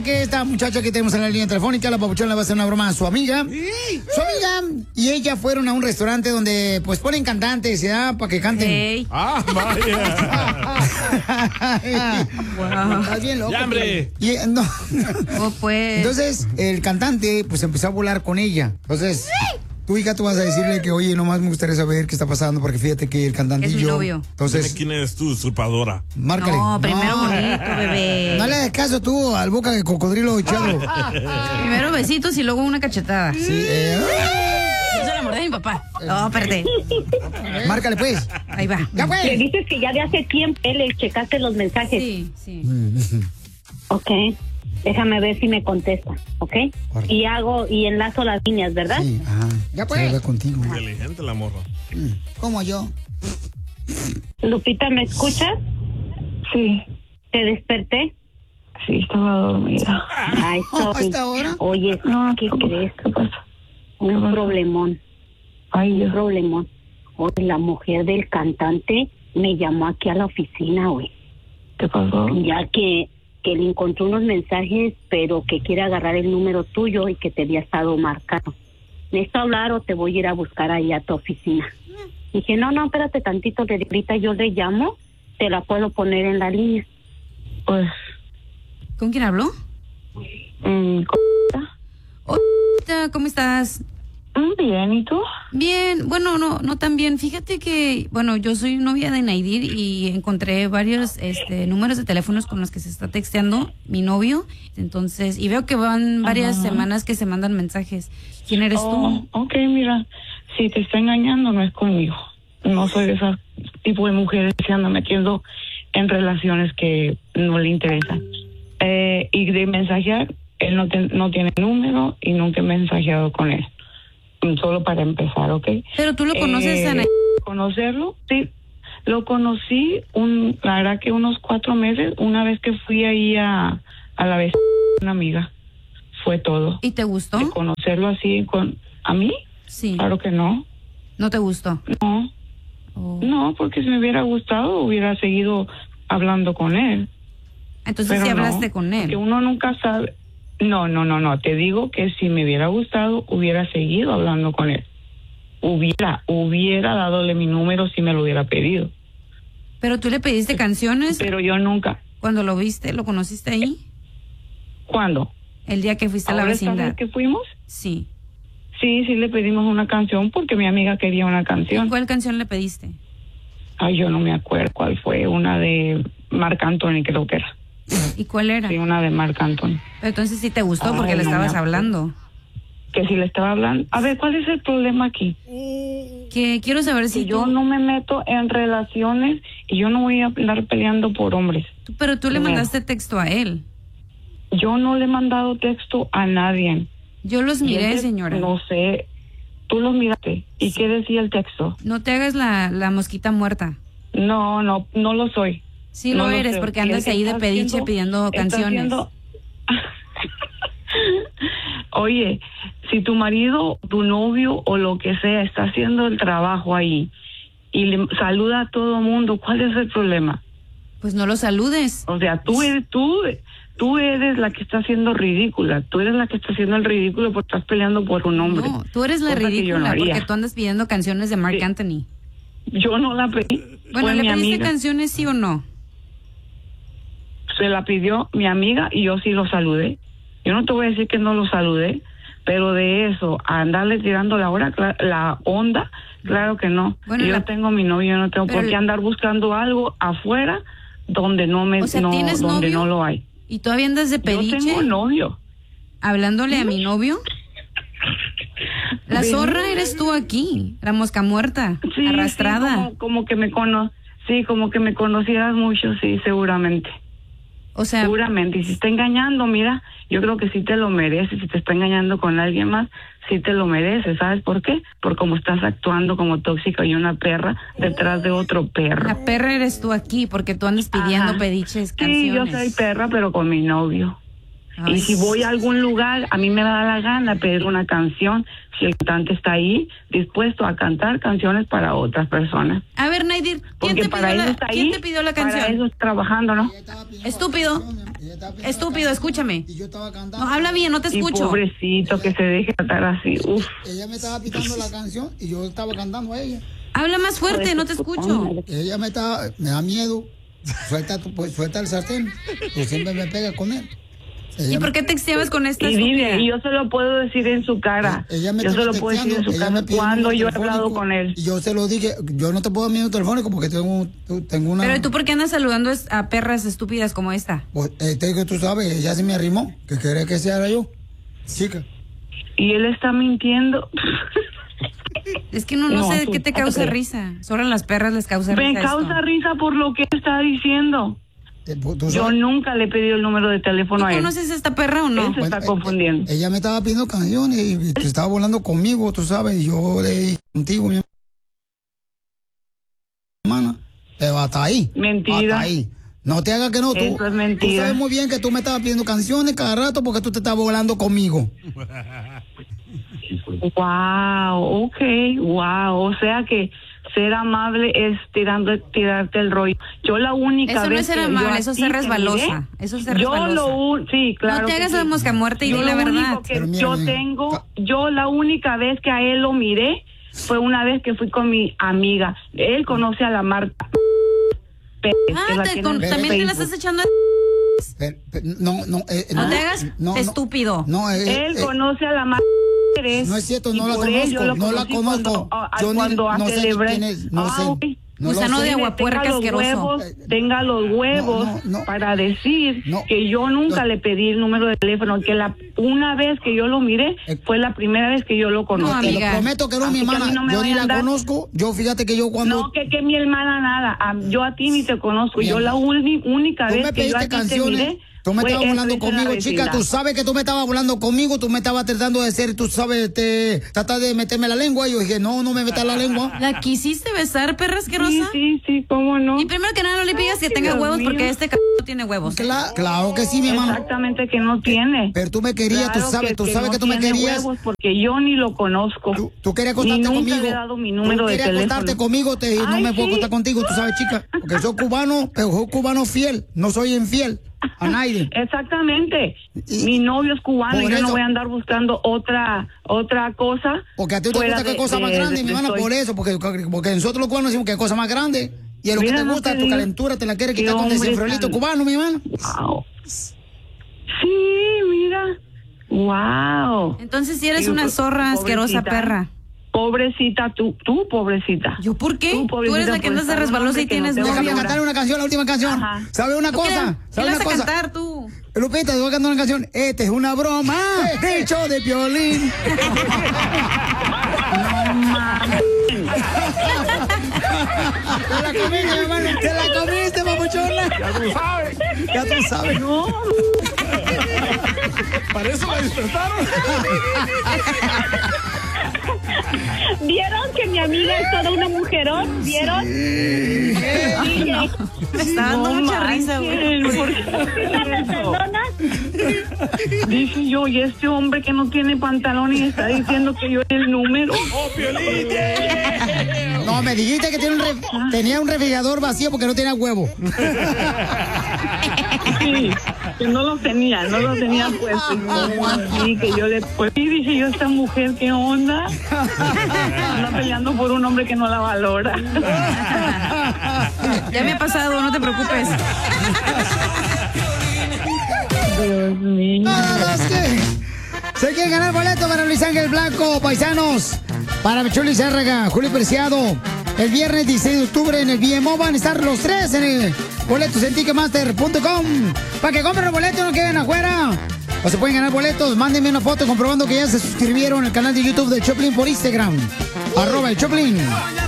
que esta muchacha que tenemos en la línea telefónica, la papuchona, le va a hacer una broma a su amiga. Su amiga y ella fueron a un restaurante donde pues ponen cantantes, ¿ya? Para que canten. Hey. ¡Ah, vaya! Wow. Estás bien loco. ¡Ya, hombre! Y, no. Oh, pues. Entonces, el cantante pues empezó a volar con ella. Entonces, tu hija, tú vas a decirle que, oye, nomás me gustaría saber qué está pasando, porque fíjate que el cantante es y mi yo... novio. Entonces, Dime quién eres tú, usurpadora. Márcale. No, primero bonito, bebé. No le hagas caso tú al boca de cocodrilo echado. Primero besitos y luego una cachetada. Sí, Eso la mordé a mi papá. No, espérate. Márcale, pues. Ahí va. Ya, pues. Le dices que ya de hace tiempo le checaste los mensajes. Sí, sí. Ok. Déjame ver si me contesta, ¿ok? Y enlazo las líneas, ¿verdad? Sí, ajá. Ya puedes. Hablar contigo. Inteligente la morra. Como yo. Lupita, ¿me escuchas? Sí, ¿Te desperté? sí, estaba dormida. Ay, ¿A esta hora? Oye, No, ¿qué crees? ¿Qué pasa? Un problemón. Ay, Un Dios. problemón. Oye, la mujer del cantante me llamó aquí a la oficina, güey. ¿Qué pasó? Ya que le encontró unos mensajes, pero que quiere agarrar el número tuyo y que te había estado marcado. ¿Necesito hablar o te voy a ir a buscar ahí a tu oficina? Dije, no, espérate tantito, ahorita yo le llamo, te la puedo poner en la línea. Pues, ¿Con quién habló? Hola, ¿cómo estás? Bien, ¿y tú? Bien, bueno, no tan bien. Fíjate que, bueno, yo soy novia de Naidir y encontré varios números de teléfonos con los que se está texteando mi novio. Entonces, y veo que van varias semanas que se mandan mensajes. ¿Quién eres tú? Ok, mira, si te está engañando no es conmigo. No soy de ese tipo de mujeres que se andan metiendo en relaciones que no le interesan. Y de mensajear, él no tiene número y nunca he mensajeado con él. Solo para empezar, ¿ok? Pero tú lo conoces, Ana. ¿Conocerlo? Sí, lo conocí, la verdad que unos 4 meses, una vez que fui ahí a la vez una amiga. Fue todo. ¿Y te gustó? De conocerlo así, ¿a mí? Sí. Claro que no. ¿No te gustó? No. Oh. No, porque si me hubiera gustado, hubiera seguido hablando con él. Entonces Pero sí no, hablaste con él. porque uno nunca sabe. No. Te digo que si me hubiera gustado, hubiera seguido hablando con él. Hubiera dadole mi número si me lo hubiera pedido. Pero tú le pediste canciones Pero yo nunca. cuando lo viste, ¿lo conociste ahí? ¿Cuándo? El día que fuiste a la ¿Ahora esta vecindad. vez que fuimos? Sí. Sí, le pedimos una canción porque mi amiga quería una canción. ¿Cuál canción le pediste? Ay, yo no me acuerdo cuál fue. Una de Marc Anthony, creo que era. ¿Y cuál era? Sí, una de Marc Anthony. Pero entonces sí te gustó Ay, porque le no estabas me acuerdo. hablando. Que si le estaba hablando. A ver, ¿cuál es el problema aquí? Que quiero saber si Que yo no me meto en relaciones y yo no voy a andar peleando por hombres. Pero tú le Primero. mandaste texto a él. Yo no le he mandado texto a nadie. Yo los Y miré, ese, señora. No sé. Tú los miraste. ¿Y qué decía el texto? No te hagas la mosquita muerta. No lo soy. Sí No lo lo eres sé. porque Y el andas que ahí de está pediche haciendo- pidiendo está canciones. haciendo- Oye, si tu marido, tu novio o lo que sea está haciendo el trabajo ahí y le saluda a todo mundo, ¿cuál es el problema? Pues no lo saludes. O sea, tú eres la que está haciendo ridícula. Tú eres la que está haciendo el ridículo porque estás peleando por un hombre. No, tú eres la Cosa que yo no ridícula haría. porque tú andas pidiendo canciones de Marc Sí. Anthony. Yo no la pedí. Bueno, fue ¿le mi pediste amiga. canciones sí o no? Se la pidió mi amiga y yo sí lo saludé. Yo no te voy a decir que no lo saludé, pero de eso, a andarle tirando la onda, claro que no. Bueno, Yo tengo mi novio, yo no tengo pero por qué andar buscando algo afuera donde no me O sea, ¿tienes donde novio? no lo hay. ¿Y todavía andas de Yo pediche? tengo novio. Hablándole a mi novio. La ¿Ven? zorra eres tú aquí, la mosca muerta, Sí, arrastrada. sí, como que me como que me conocieras mucho, sí, seguramente. O sea, Seguramente, y si está engañando, mira, yo creo que sí te lo mereces. Si te está engañando con alguien más, sí te lo mereces. ¿Sabes por qué? Por cómo estás actuando como tóxica y una perra detrás de otro perro. la perra eres tú aquí porque tú andas pidiendo Ajá. pediches, Sí, canciones. yo soy perra, pero con mi novio. Ay, Y si voy a algún lugar, a mí me da la gana pedir una canción. Si el cantante está ahí, dispuesto a cantar canciones para otras personas. A ver, Naidir, ¿quién Porque te para pidió eso la, está ¿quién ahí, te pidió la para canción? eso está trabajando, ¿no? Estúpido. Estúpido, escúchame. Y yo estaba cantando. No, habla bien, no te Y escucho. pobrecito, que se deje tratar así. Uf. Ella me estaba pitando la canción y yo estaba cantando a ella. Habla más fuerte, no te escucho. Ella me da miedo. Suelta el sartén. Yo siempre me pega con él. ¿Y por qué texteabas con esta Y estúpida? dile, y yo se lo puedo decir en su cara. Ella me Yo se estaba lo puedo decir en su texteando, ella cara me pidió cuando un yo he número hablado telefónico, con él. Y yo se lo dije, yo no te puedo dar mi número telefónico porque tengo una... Pero ¿y tú por qué andas saludando a perras estúpidas como esta? Pues, que tú sabes, ella se me arrimó, que quiere que sea yo, chica. Y él está mintiendo. Es que no sé qué te causa risa. Solo a las perras les causa risa. Me causa risa por lo que está diciendo. Yo nunca le he pedido el número de teléfono a él. ¿Conoces a esta perra o no? Él se está confundiendo. Ella me estaba pidiendo canciones y te estaba volando conmigo, tú sabes, y yo le dije contigo, mi hermana. Pero hasta ahí. Mentira. Hasta ahí. No te hagas que no, tú. Eso es mentira. Tú sabes muy bien que tú me estabas pidiendo canciones cada rato porque tú te estabas volando conmigo. Wow, okay, wow. O sea que ser amable es tirarte el rollo. Yo la única eso vez no es ser amable, eso es ser resbalosa. Eso es ser resbalosa. Sí, claro. No te hagas la mosca muerta y di la verdad. Yo la única vez que a él lo miré fue una vez que fui con mi amiga. Él conoce a la Marta. También te la estás echando. No te hagas estúpido. Él conoce a la Marta. No es cierto, no la conozco, no la conozco. Cuando celebré. Gusano de aguapuerca asqueroso. Tenga los huevos para decir que yo nunca le pedí el número de teléfono, que una vez que yo lo miré fue la primera vez que yo lo conocí. Te lo prometo que no, mi hermana, yo ni la conozco. Yo fíjate que yo cuando... No, que mi hermana nada, yo a ti ni te conozco. Yo la única vez que yo a ti te miré. Tú me estabas hablando conmigo, chica, tú sabes que tú me estabas hablando conmigo, tú me estabas tratando de ser, tú sabes, tratar de meterme la lengua, y yo dije, no me metas la lengua. ¿La quisiste besar, perra asquerosa? Sí, cómo no. Y primero que nada no le pidas que tenga huevos, porque este no tiene huevos. Claro que sí, mi hermano. Exactamente que no tiene. Pero tú me querías, claro tú sabes que tú me querías. Huevos porque yo ni lo conozco. Tú querías acostarte conmigo. Nunca le he dado mi número de teléfono. Acostarte conmigo, no me puedo acostar contigo, tú sabes, chica, porque soy cubano, pero soy cubano fiel, no soy infiel a nadie. Exactamente. Mi novio es cubano y yo no voy a andar buscando otra cosa. Porque a ti te gusta qué cosa más grande, mi hermana, por eso, porque nosotros los cubanos decimos que cosa más grande. Y es lo que te gusta, tu calentura te la quiere quitar con desenfriolito cubano, mi hermana. Wow. Sí, mira. Wow. Entonces si eres una zorra asquerosa perra. Pobrecita, tú pobrecita. ¿Yo por qué? Tú eres la que andas de resbalosa y tienes novio. Déjame cantar una canción, la última canción. ¿Sabes una cosa? ¿Qué vas a cantar tú? Lupita, te voy a cantar una canción. Esta es una broma del show de Piolín. No mames. Te la comiste, mi hermano. Te la comiste, papuchona. Ya tú sabes. No. Para eso la despertaron. ¿Vieron que mi amiga es toda una mujerón? ¿Vieron? Sí. Me está dando mucha risa, güey. Dije yo, y este hombre que no tiene pantalón y está diciendo que yo el número. ¡Oh, Piolín! No, me dijiste que tenía un refrigerador vacío porque no tenía huevo. Sí, que no lo tenía puesto. Sí, que yo después dije yo, esta mujer, ¿qué onda? Anda peleando por un hombre que no la valora. Ya me ha pasado, no te preocupes. Dios mío. Se quieren ganar boletos para Luis Ángel Blanco, paisanos. Para Chuli Zárraga, Julio Preciado. El viernes 16 de octubre en el BMO van a estar los tres en el boletos en Ticketmaster.com. Para que compren los boletos, no queden afuera. O se pueden ganar boletos, mándenme una foto comprobando que ya se suscribieron al canal de YouTube del Choplin por Instagram. @el Choplin.